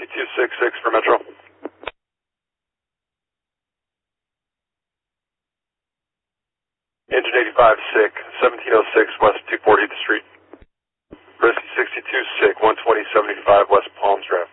6266 for Metro. Engine 85 sick, 1706 West 240th Street. Rescue 62 sick, 12075 West Palms Drive.